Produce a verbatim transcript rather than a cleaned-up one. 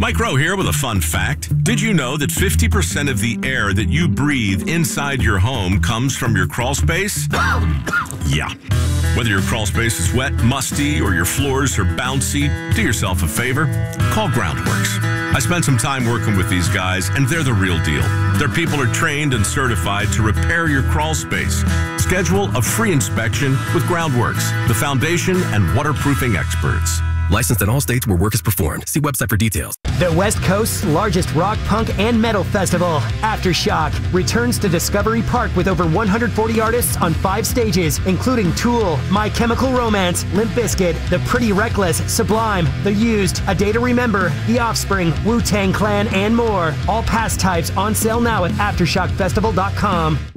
Mike Rowe here with a fun fact. Did you know that fifty percent of the air that you breathe inside your home comes from your crawl space? Yeah. Whether your crawl space is wet, musty, or your floors are bouncy, do yourself a favor. Call Groundworks. I spent some time working with these guys, and they're the real deal. Their people are trained and certified to repair your crawl space. Schedule a free inspection with Groundworks, the foundation and waterproofing experts. Licensed in all states where work is performed. See website for details. The West Coast's largest rock, punk, and metal festival, Aftershock, returns to Discovery Park with over one hundred forty artists on five stages, including Tool, My Chemical Romance, Limp Bizkit, The Pretty Reckless, Sublime, The Used, A Day to Remember, The Offspring, Wu-Tang Clan, and more. All pass types on sale now at aftershock festival dot com.